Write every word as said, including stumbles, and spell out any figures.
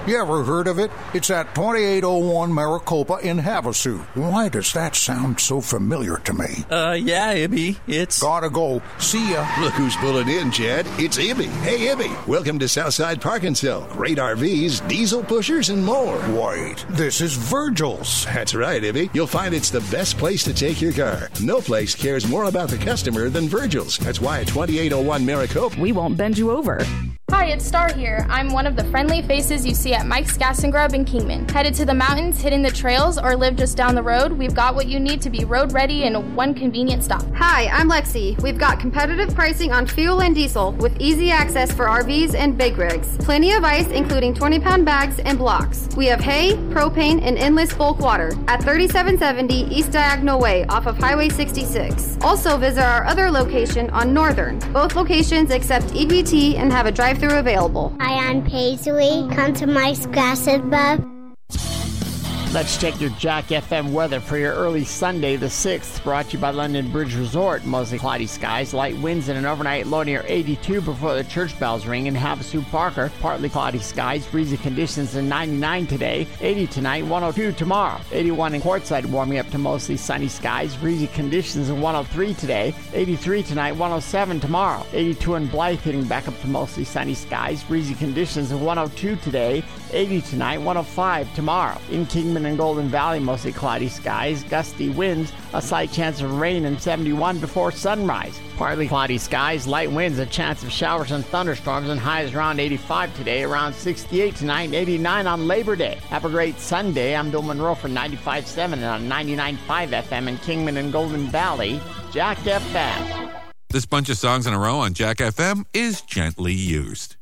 You ever heard of it? It's at twenty-eight oh one Maricopa in Havasu. Why does that sound so familiar to me? Uh, yeah, Ibby. It's... Gotta go. See ya. Look who's pulling in, Chad. It's Ibby. Hey, Ibby. Welcome to Southside Park and Sell. Great R Vs, diesel pushers, and more. Wait, this is Virgil's. That's right, Ibby. You'll find it's the best place to take your car. No place cares more about the customer than Virgil's. That's why at twenty-eight oh one Maricopa... We won't bend you over. Hi, it's Star here. I'm one of the friendly faces you see at Mike's Gas and Grub in Kingman. Headed to the mountains, hitting the trails, or live just down the road, we've got what you need to be road ready in one convenient stop. Hi, I'm Lexi. We've got competitive pricing on fuel and diesel with easy access for R Vs and big rigs. Plenty of ice, including twenty pound bags and blocks. We have hay, propane, and endless bulk water at thirty-seven seventy East Diagonal Way off of Highway sixty-six. Also visit our other location on Northern. Both locations accept E B T and have a drive-through available. Hi, I'm Paisley. Come to Mike's Grass and Grub. Let's check your Jack F M weather for your early Sunday the sixth, brought to you by London Bridge Resort. Mostly cloudy skies, light winds, and an overnight low near eighty-two before the church bells ring in Havasu Parker. Partly cloudy skies, breezy conditions in ninety-nine today, eighty tonight, one oh two tomorrow. eighty-one in Quartzsite, warming up to mostly sunny skies, breezy conditions in one oh three today, eighty-three tonight, one oh seven tomorrow. eighty-two in Blythe, hitting back up to mostly sunny skies, breezy conditions in one oh two today, eighty tonight, one oh five tomorrow. In Kingman and Golden Valley, mostly cloudy skies, gusty winds, a slight chance of rain, and seventy-one before sunrise. Partly cloudy skies, light winds, a chance of showers and thunderstorms, and highs around eighty-five today, around sixty-eight tonight, and eighty-nine on Labor Day. Have a great Sunday. I'm Bill Monroe for ninety-five point seven and on ninety-nine point five F M in Kingman and Golden Valley, Jack F M. This bunch of songs in a row on Jack F M is gently used.